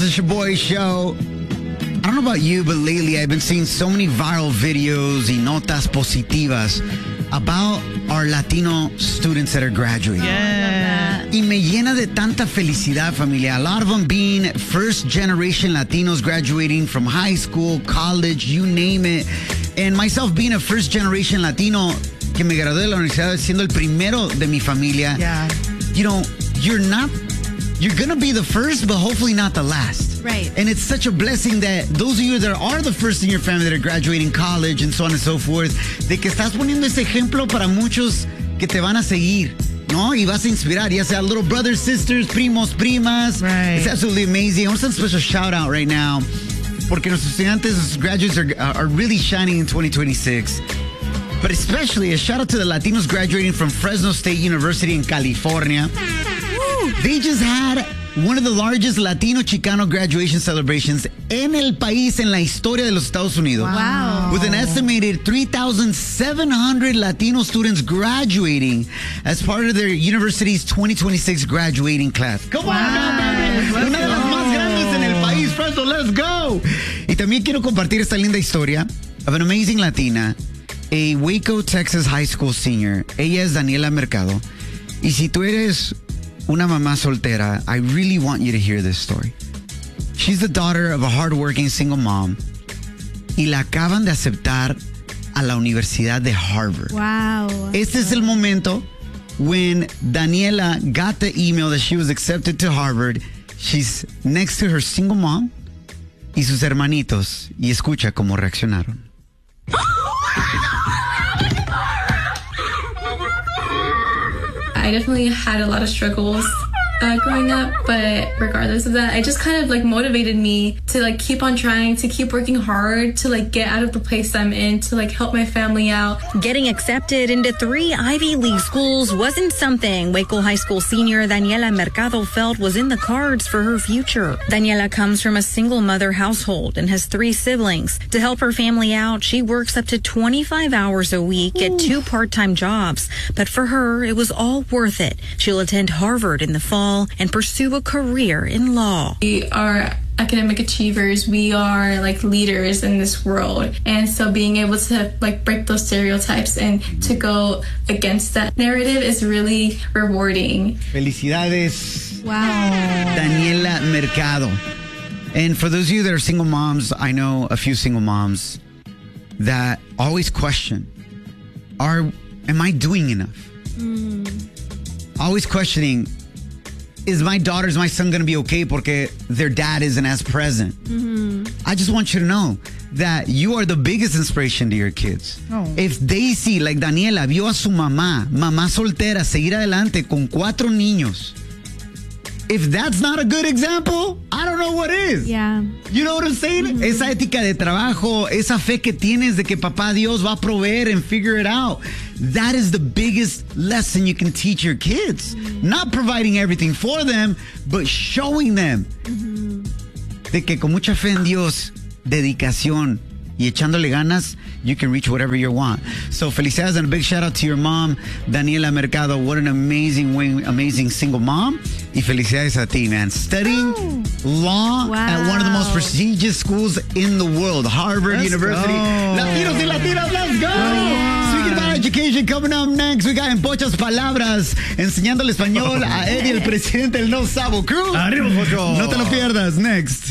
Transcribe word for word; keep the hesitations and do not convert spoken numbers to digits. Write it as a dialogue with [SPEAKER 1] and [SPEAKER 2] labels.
[SPEAKER 1] It's your boy Show. I don't know about you, but lately I've been seeing so many viral videos y notas positivas about our Latino students that are graduating.
[SPEAKER 2] Yeah.
[SPEAKER 1] Y me llena de tanta felicidad, familia. A lot of them being first generation Latinos graduating from high school, college, you name it. And myself being a first generation Latino que me gradué de la universidad siendo el primero de mi familia.
[SPEAKER 2] Yeah.
[SPEAKER 1] You know, you're not, you're going to be the first, but hopefully not the last.
[SPEAKER 3] Right.
[SPEAKER 1] And it's such a blessing that those of you that are the first in your family that are graduating college and so on and so forth, de que estás poniendo ese ejemplo para muchos que te van a seguir, ¿no? Y vas a inspirar, ya sea little brothers, sisters, primos, primas.
[SPEAKER 2] Right.
[SPEAKER 1] It's absolutely amazing. I want to send a special shout out right now porque nuestros estudiantes, nuestros graduates are, are really shining in twenty twenty-six. But especially a shout out to the Latinos graduating from Fresno State University in California. Woo. They just had one of the largest Latino Chicano graduation celebrations en el país, en la historia de los Estados Unidos.
[SPEAKER 3] Wow.
[SPEAKER 1] With an estimated three thousand seven hundred Latino students graduating as part of their university's twenty twenty-six graduating class. Come on, baby. Una de las más grandes en el país, Fresno, let's go. Y también quiero compartir esta linda historia of an amazing Latina, a Waco, Texas high school senior. Ella es Daniela Mercado. Y si tú eres una mamá soltera, I really want you to hear this story. She's the daughter of a hardworking single mom y la acaban de aceptar a la Universidad de Harvard.
[SPEAKER 3] Wow.
[SPEAKER 1] Este es el momento when Daniela got the email that she was accepted to Harvard. She's next to her single mom y sus hermanitos y escucha cómo reaccionaron.
[SPEAKER 4] I definitely had a lot of struggles uh, growing up, but regardless of that, it just kind of like motivated me to like keep on trying, to keep working hard, to like get out of the place I'm in, to like help my family out.
[SPEAKER 5] Getting accepted into three Ivy League schools wasn't something Waco High School senior Daniela Mercado felt was in the cards for her future. Daniela comes from a single mother household and has three siblings. To help her family out, she works up to twenty-five hours a week at two part-time jobs. But for her, it was all worth it. She'll attend Harvard in the fall and pursue a career in law.
[SPEAKER 4] We are academic achievers. We are like leaders in this world. And so being able to like break those stereotypes and to go against that narrative is really rewarding.
[SPEAKER 1] Felicidades.
[SPEAKER 3] Wow.
[SPEAKER 1] Daniela Mercado. And for those of you that are single moms, I know a few single moms that always question, are, am I doing enough? Mm. Always questioning, is my daughter, is my son going to be okay porque their dad isn't as present? Mm-hmm. I just want you to know that you are the biggest inspiration to your kids.
[SPEAKER 2] Oh.
[SPEAKER 1] If they see, like Daniela, vio a su mamá, mamá soltera, seguir adelante con cuatro niños. If that's not a good example, I don't know what is.
[SPEAKER 3] Yeah.
[SPEAKER 1] You know what I'm saying? Mm-hmm. Esa ética de trabajo, esa fe que tienes de que papá Dios va a proveer and figure it out. That is the biggest lesson you can teach your kids. Mm-hmm. Not providing everything for them, but showing them mm-hmm. de que con mucha fe en Dios, dedicación y echándole ganas, you can reach whatever you want. So felicidades and a big shout out to your mom, Daniela Mercado. What an amazing way, amazing single mom. Y felicidades a ti, man. Studying oh. law
[SPEAKER 3] wow.
[SPEAKER 1] at one of the most prestigious schools in the world, Harvard
[SPEAKER 2] Let's
[SPEAKER 1] University.
[SPEAKER 2] Go.
[SPEAKER 1] Latinos y Latinas, let's go. Oh. Speaking about education, coming up next, we got En Pochas Palabras, enseñándole español a Eddie, el presidente del No Sabo Crew.
[SPEAKER 2] Arriba, Pocho.
[SPEAKER 1] No te lo pierdas, next.